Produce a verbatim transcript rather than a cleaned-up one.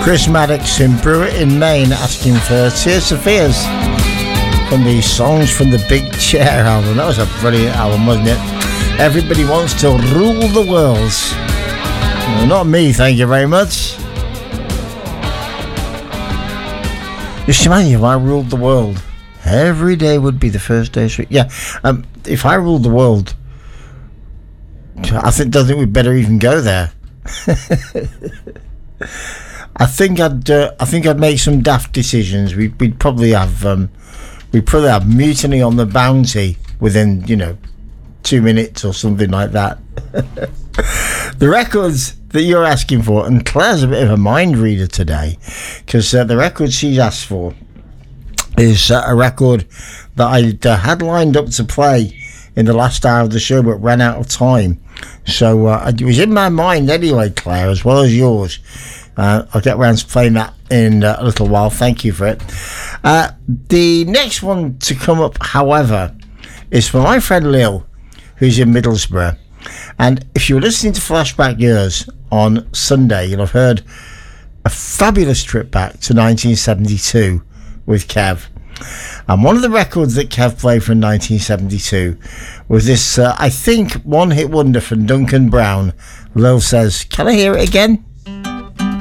Chris Maddox in Brewer in Maine asking for Tears for Fears from the Songs from the Big Chair album. That was a brilliant album, wasn't it? Everybody wants to rule the world. Well, not me, thank you very much. Just imagine if I ruled the world. Every day would be the first day. Yeah, um, if I ruled the world, I think, don't think we'd better even go there. I think I'd, uh, I think I'd make some daft decisions. We'd, we'd probably have, um, we'd probably have Mutiny on the Bounty within, you know, two minutes or something like that. The records that you're asking for, and Claire's a bit of a mind reader today, because uh, the record she's asked for is uh, a record that I uh, had lined up to play in the last hour of the show, but ran out of time. So uh, it was in my mind anyway, Claire, as well as yours. Uh, I'll get around to playing that in uh, a little while. Thank you for it. Uh, the next one to come up, however, is for my friend Lil, who's in Middlesbrough. And if you were listening to Flashback Years on Sunday, you'll have heard a fabulous trip back to nineteen seventy-two with Kev. And one of the records that Kev played from nineteen seventy-two was this, uh, I think, one-hit wonder from Duncan Brown. Lil says, "Can I hear it again?"